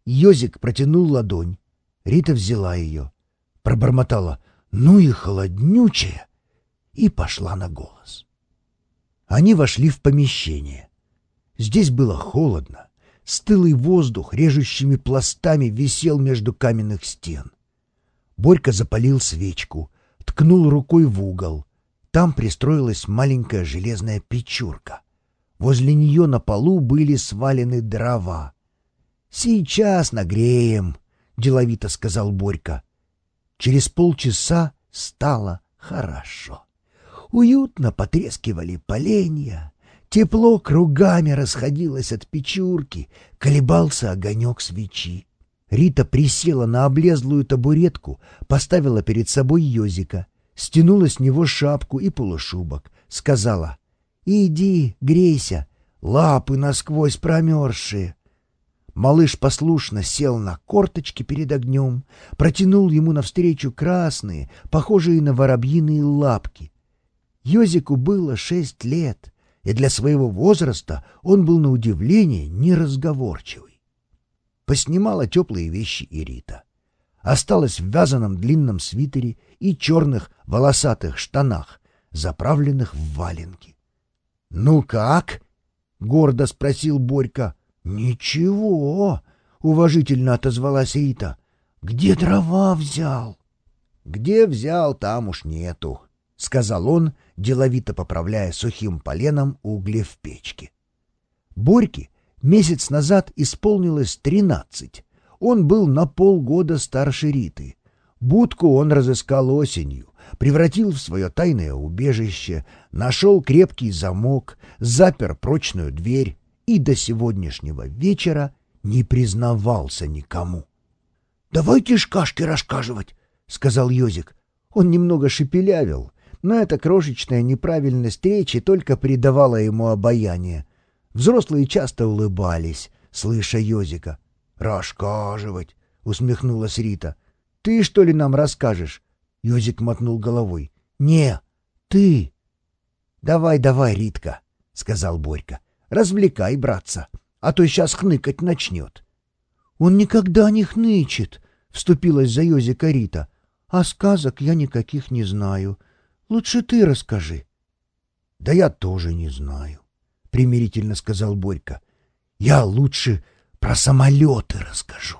Йозик протянул ладонь. Рита взяла ее, пробормотала «ну и холоднючая» и пошла на голос. Они вошли в помещение. Здесь было холодно. Стылый воздух режущими пластами висел между каменных стен. Борька запалил свечку, ткнул рукой в угол. Там пристроилась маленькая железная печурка. Возле нее на полу были свалены дрова. «Сейчас нагреем», — деловито сказал Борька. Через полчаса стало хорошо. Уютно потрескивали поленья. Тепло кругами расходилось от печурки, колебался огонек свечи. Рита присела на облезлую табуретку, поставила перед собой Йозика, стянула с него шапку и полушубок, сказала «Иди, грейся, лапы насквозь промерзшие». Малыш послушно сел на корточки перед огнем, протянул ему навстречу красные, похожие на воробьиные лапки. Йозику было 6 лет, и для своего возраста он был на удивление неразговорчивый. Поснимала теплые вещи и Рита. Осталась в вязаном длинном свитере и черных волосатых штанах, заправленных в валенки. «Ну как?» — гордо спросил Борька. «Ничего», — уважительно отозвалась Рита. «Где дрова взял?» «Где взял, там уж нету», — сказал он, деловито поправляя сухим поленом угли в печке. Борьке месяц назад исполнилось 13. Он был на полгода старше Риты. Будку он разыскал осенью, превратил в свое тайное убежище, нашел крепкий замок, запер прочную дверь и до сегодняшнего вечера не признавался никому. «Давайте шкашки рассказывать», — сказал Йозик. Он немного шепелявил, но эта крошечная неправильность речи только придавала ему обаяние. Взрослые часто улыбались, слыша Йозика. «Рассказывать», — усмехнулась Рита. «Ты, что ли, нам расскажешь?» Йозик мотнул головой. «Не, ты». «Давай, давай, Ритка», — сказал Борька. «Развлекай, братца, а то сейчас хныкать начнет». «Он никогда не хнычет», — вступилась за Йозика Рита. «А сказок я никаких не знаю. Лучше ты расскажи». «Да я тоже не знаю», — примирительно сказал Борька. «Я лучше про самолеты расскажу».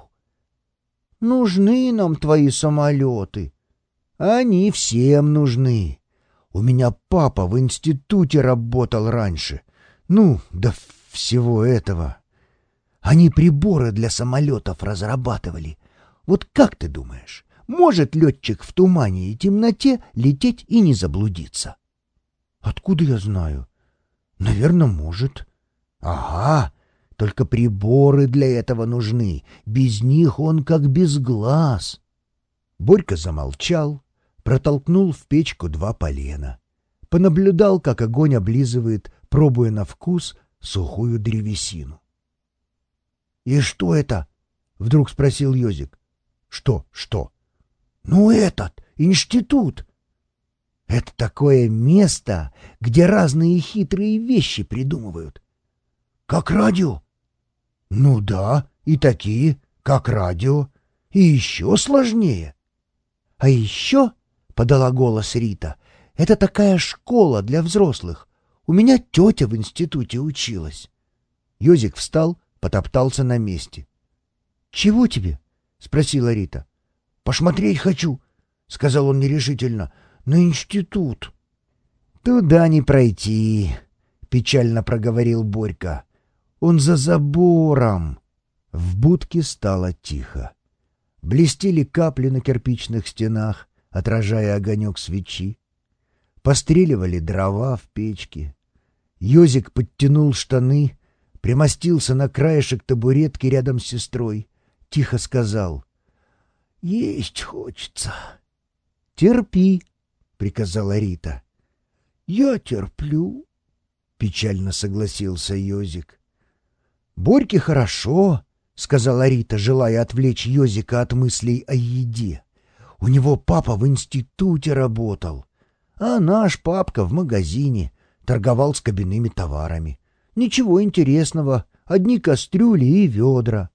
«Нужны нам твои самолеты. Они всем нужны. У меня папа в институте работал раньше. Ну, до всего этого. Они приборы для самолетов разрабатывали. Вот как ты думаешь, может летчик в тумане и темноте лететь и не заблудиться?» «Откуда я знаю? Наверное, может». «Ага, только приборы для этого нужны. Без них он как без глаз». Борька замолчал, протолкнул в печку 2 полена. Понаблюдал, как огонь облизывает, пробуя на вкус сухую древесину. «И что это?» — вдруг спросил Йозик. «Что? «Ну этот, институт». «Это такое место, где разные хитрые вещи придумывают». «Как радио?» «Ну да, и такие, как радио, и еще сложнее». «А еще, — подала голос Рита, — это такая школа для взрослых. У меня тетя в институте училась». Йозик встал, потоптался на месте. «Чего тебе?» — спросила Рита. «Посмотреть хочу», — сказал он нерешительно, — «на институт». «Туда не пройти», — печально проговорил Борька. «Он за забором». В будке стало тихо. Блестели капли на кирпичных стенах, отражая огонек свечи. Постреливали дрова в печке. Йозик подтянул штаны, примостился на краешек табуретки рядом с сестрой. Тихо сказал: «Есть хочется». «Терпи», — приказала Рита. «Я терплю», — печально согласился Йозик. «Борьке хорошо», — сказала Рита, желая отвлечь Йозика от мыслей о еде. «У него папа в институте работал, а наш папка в магазине торговал с кабинными товарами. Ничего интересного, одни кастрюли и ведра.